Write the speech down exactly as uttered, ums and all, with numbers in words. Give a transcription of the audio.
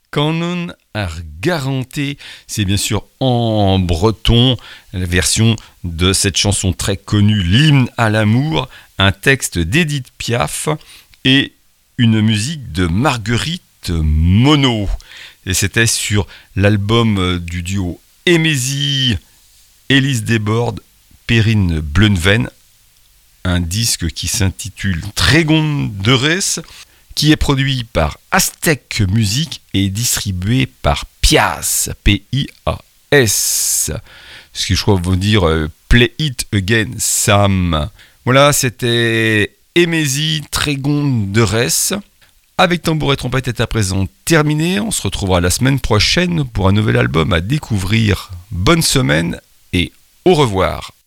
Canon ar Garanté, c'est bien sûr en breton, la version de cette chanson très connue, l'hymne à l'amour, un texte d'Edith Piaf et une musique de Marguerite Monod. Et c'était sur l'album du duo Emézy, Élise Desbordes, Perrine Bleunven, un disque qui s'intitule Tregondurez, qui est produit par Aztec Music et distribué par Pias, P I A S. Ce qui je crois veut dire euh, Play It Again Sam. Voilà, c'était Emézy, Tregondurez. Avec tambour et trompette est à présent terminé. On se retrouvera la semaine prochaine pour un nouvel album à découvrir. Bonne semaine et au revoir.